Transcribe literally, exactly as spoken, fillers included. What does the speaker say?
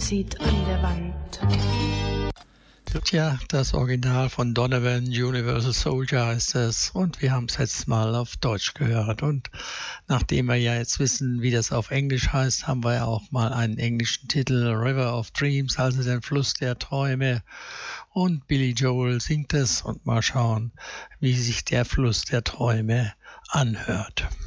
zieht an der Wand. Tja, das Original von Donovan, Universal Soldier heißt es, und wir haben es jetzt mal auf Deutsch gehört. Und nachdem wir ja jetzt wissen, wie das auf Englisch heißt, haben wir ja auch mal einen englischen Titel, River of Dreams, also den Fluss der Träume. Und Billy Joel singt es, und mal schauen, wie sich der Fluss der Träume anhört.